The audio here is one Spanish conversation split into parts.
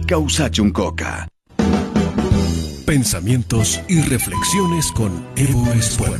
Causachum Coca. Pensamientos y reflexiones con Evo Espuel.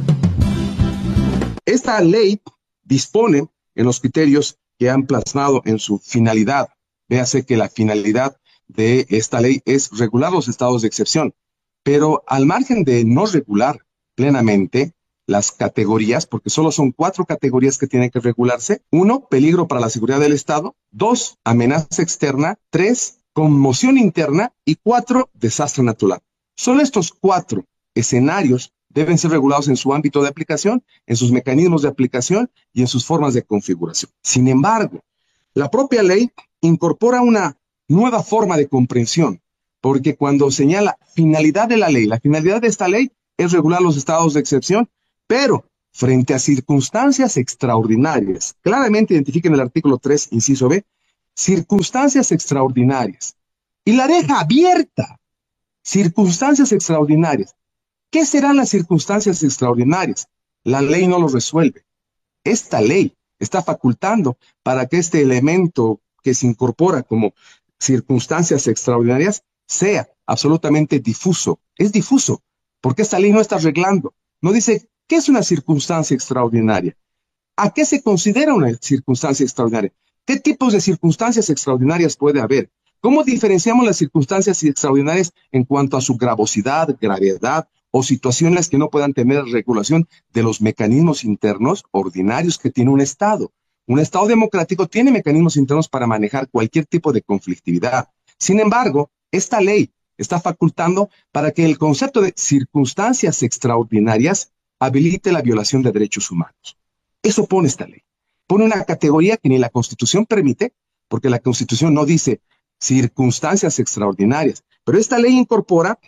Esta ley dispone en los criterios que han plasmado en su finalidad. Véase que la finalidad de esta ley es regular los estados de excepción, pero al margen de no regular plenamente las categorías, porque solo son 4 categorías que tienen que regularse. 1, peligro para la seguridad del Estado. 2, amenaza externa. 3, conmoción interna. Y 4, desastre natural. Solo estos 4 escenarios deben ser regulados en su ámbito de aplicación, en sus mecanismos de aplicación y en sus formas de configuración. Sin embargo, la propia ley incorpora una nueva forma de comprensión, porque cuando señala finalidad de la ley, la finalidad de esta ley es regular los estados de excepción, pero frente a circunstancias extraordinarias, claramente identifica en el artículo 3, inciso B, circunstancias extraordinarias, y la deja abierta. Circunstancias extraordinarias. ¿Qué serán las circunstancias extraordinarias? La ley no lo resuelve. Esta ley está facultando para que este elemento que se incorpora como circunstancias extraordinarias sea absolutamente difuso. Es difuso, porque esta ley no está arreglando. No dice, ¿qué es una circunstancia extraordinaria? ¿A qué se considera una circunstancia extraordinaria? ¿Qué tipos de circunstancias extraordinarias puede haber? ¿Cómo diferenciamos las circunstancias extraordinarias en cuanto a su gravosidad, gravedad o situaciones que no puedan tener regulación de los mecanismos internos ordinarios que tiene un Estado? Un Estado democrático tiene mecanismos internos para manejar cualquier tipo de conflictividad. Sin embargo, esta ley está facultando para que el concepto de circunstancias extraordinarias habilite la violación de derechos humanos. Eso pone esta ley. Pone una categoría que ni la Constitución permite, porque la Constitución no dice circunstancias extraordinarias, pero esta ley incorpora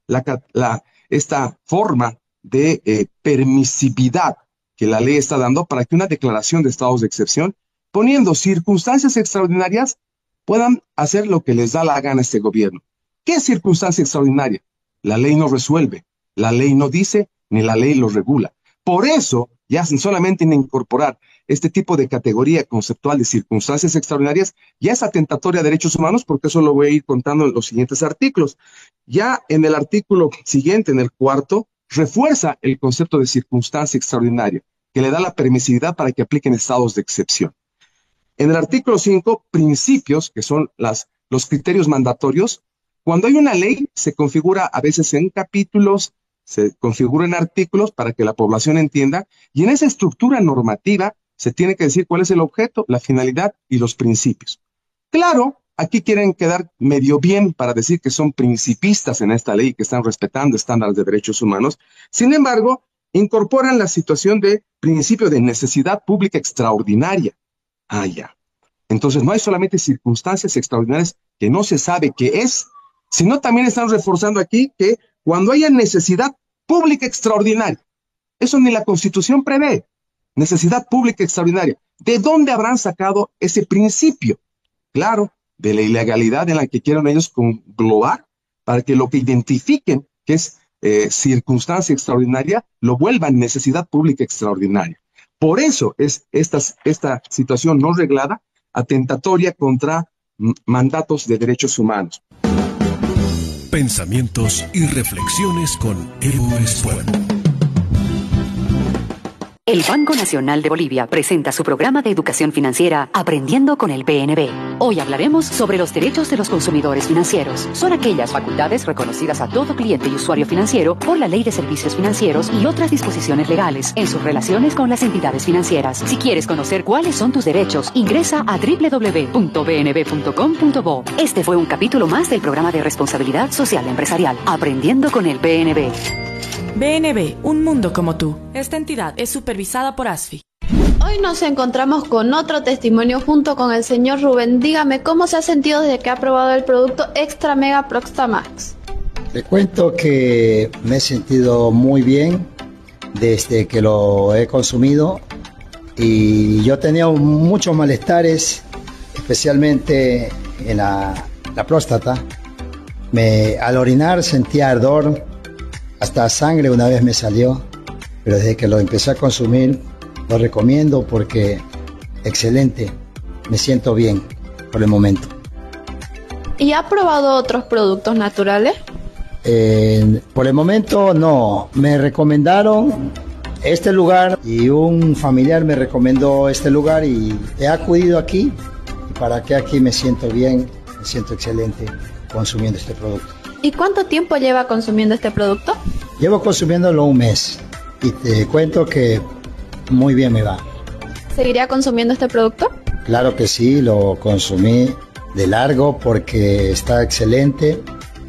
esta forma de permisividad que la ley está dando para que una declaración de estados de excepción, poniendo circunstancias extraordinarias, puedan hacer lo que les da la gana a este gobierno. ¿Qué es circunstancia extraordinaria? La ley no resuelve, la ley no dice, ni la ley lo regula. Por eso, ya solamente en incorporar este tipo de categoría conceptual de circunstancias extraordinarias, ya es atentatoria a derechos humanos, porque eso lo voy a ir contando en los siguientes artículos. Ya en el artículo siguiente, en el 4, refuerza el concepto de circunstancia extraordinaria, que le da la permisividad para que apliquen estados de excepción. En el artículo 5, principios, que son los criterios mandatorios. Cuando hay una ley, se configura a veces en capítulos, se configura en artículos para que la población entienda, y en esa estructura normativa se tiene que decir cuál es el objeto, la finalidad y los principios. Claro, aquí quieren quedar medio bien para decir que son principistas en esta ley, que están respetando estándares de derechos humanos. Sin embargo, incorporan la situación de principio de necesidad pública extraordinaria. Ya. Entonces no hay solamente circunstancias extraordinarias que no se sabe qué es, sino también están reforzando aquí que cuando haya necesidad pública extraordinaria, eso ni la Constitución prevé, necesidad pública extraordinaria. ¿De dónde habrán sacado ese principio? Claro, de la ilegalidad en la que quieren ellos englobar para que lo que identifiquen que es circunstancia extraordinaria lo vuelvan necesidad pública extraordinaria. Por eso es esta situación no reglada atentatoria contra mandatos de derechos humanos. Pensamientos y reflexiones con Evo Espuel. El Banco Nacional de Bolivia presenta su programa de educación financiera Aprendiendo con el BNB. Hoy hablaremos sobre los derechos de los consumidores financieros. Son aquellas facultades reconocidas a todo cliente y usuario financiero por la Ley de Servicios Financieros y otras disposiciones legales en sus relaciones con las entidades financieras. Si quieres conocer cuáles son tus derechos, ingresa a www.bnb.com.bo. Este fue un capítulo más del programa de responsabilidad social empresarial Aprendiendo con el BNB. BNB, un mundo como tú. Esta entidad es supervisada por ASFI. Hoy nos encontramos con otro testimonio junto con el señor Rubén. Dígame, ¿cómo se ha sentido desde que ha probado el producto Extra Mega Proxtamax? Le cuento que me he sentido muy bien desde que lo he consumido y yo tenía muchos malestares, especialmente en la próstata. Al orinar sentía ardor, hasta sangre una vez me salió, pero desde que lo empecé a consumir lo recomiendo porque excelente, me siento bien por el momento. ¿Y ha probado otros productos naturales? Por el momento no. Me recomendaron este lugar y un familiar me recomendó este lugar y he acudido aquí. Y para que aquí me siento bien, me siento excelente consumiendo este producto. ¿Y cuánto tiempo lleva consumiendo este producto? Llevo consumiéndolo un mes y te cuento que muy bien me va. ¿Seguiría consumiendo este producto? Claro que sí, lo consumí de largo porque está excelente.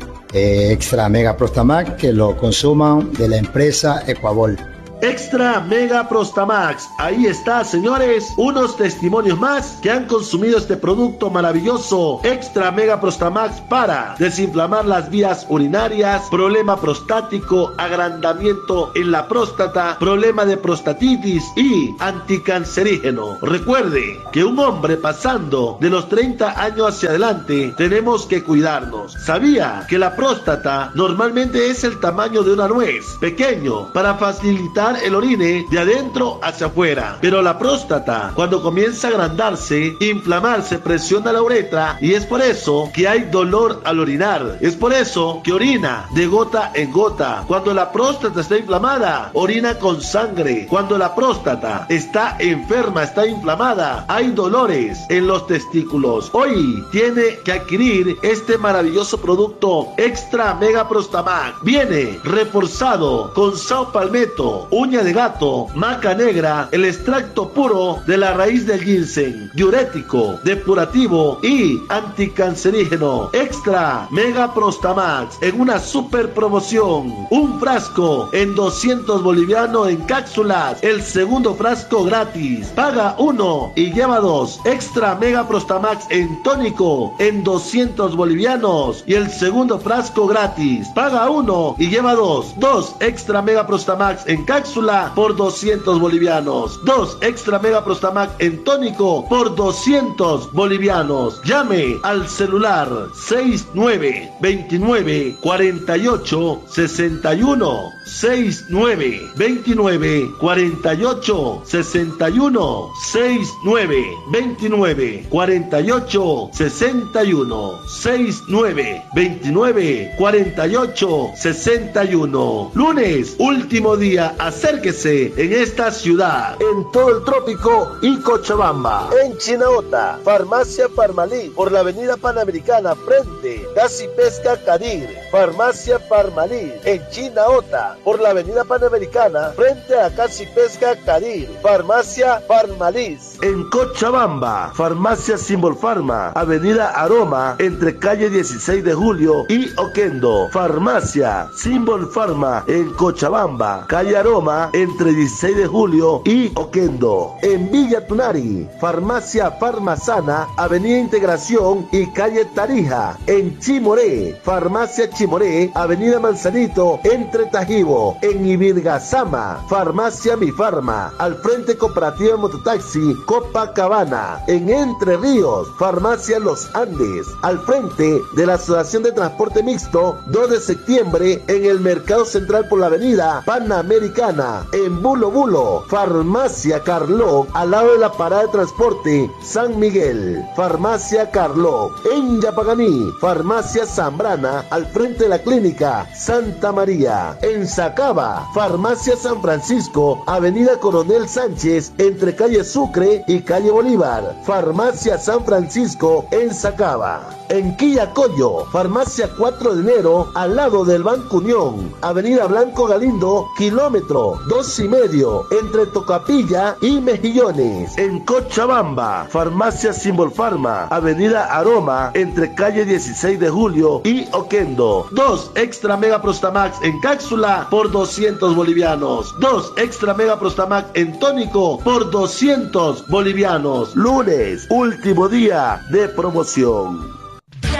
Extra Mega Prostamax, que lo consuman de la empresa Equabol. Extra Mega Prostamax, ahí está, señores, unos testimonios más que han consumido este producto maravilloso, Extra Mega Prostamax, para desinflamar las vías urinarias, problema prostático, agrandamiento en la próstata, problema de prostatitis y anticancerígeno. Recuerde que un hombre pasando de los 30 años hacia adelante tenemos que cuidarnos. ¿Sabía que la próstata normalmente es el tamaño de una nuez, pequeño, para facilitar el orine de adentro hacia afuera? Pero la próstata, cuando comienza a agrandarse, inflamarse, presiona la uretra y es por eso que hay dolor al orinar. Es por eso que orina de gota en gota. Cuando la próstata está inflamada, orina con sangre. Cuando la próstata está enferma, está inflamada, hay dolores en los testículos. Hoy tiene que adquirir este maravilloso producto Extra Mega Prostamax. Viene reforzado con sao palmetto, uña de gato, maca negra, el extracto puro de la raíz del ginseng, diurético, depurativo y anticancerígeno. Extra Mega Prostamax en una super promoción. Un frasco en 200 bolivianos en cápsulas. El segundo frasco gratis. Paga 1 y lleva 2. Extra Mega Prostamax en tónico en 200 bolivianos y el segundo frasco gratis. Paga 1 y lleva 2. 2 Extra Mega Prostamax en cápsulas por 200 bolivianos. 2 Extra Mega Prostamax en tónico por 200 bolivianos. Llame al celular 6929 48 61 6929 48 61 6929 48 61 6929 48 61. Lunes, último día. Acérquese en esta ciudad, en todo el trópico y Cochabamba. En Chinaota, Farmacia Parmalí, por la avenida Panamericana, frente Casi Pesca Cadir. Farmacia Parmalí, en Chinaota, por la avenida Panamericana, frente a Casi Pesca Cadir. Farmacia Parmalís. En Cochabamba, Farmacia Symbol Pharma, avenida Aroma, entre calle 16 de Julio y Oquendo. Farmacia Symbol Pharma, en Cochabamba, calle Aroma, entre 16 de Julio y Oquendo. En Villa Tunari, Farmacia Farmasana, avenida Integración y calle Tarija. En Chimoré, Farmacia Chimoré, avenida Manzanito, entre Tajibo. En Ibirgazama, Farmacia Mi Farma, al frente Cooperativa Mototaxi Copacabana. En Entre Ríos, Farmacia Los Andes, al frente de la Asociación de Transporte Mixto, 2 de septiembre, en el Mercado Central por la avenida Panamericana. En Bulo Bulo, Farmacia Carló, al lado de la parada de transporte San Miguel. Farmacia Carló. En Yapaganí, Farmacia Zambrana, al frente de la clínica Santa María. En Sacaba, Farmacia San Francisco, avenida Coronel Sánchez, entre calle Sucre y calle Bolívar. Farmacia San Francisco en Sacaba. En Quillacollo, Farmacia 4 de enero, al lado del Banco Unión, avenida Blanco Galindo, kilómetro 2,5, entre Tocapilla y Mejillones. En Cochabamba, Farmacia Symbol Pharma, avenida Aroma, entre calle 16 de Julio y Oquendo. 2 Extra Mega Prostamax en cápsula por 200 bolivianos. 2 Extra Mega Prostamax en tónico por 200 bolivianos. Lunes, último día de promoción.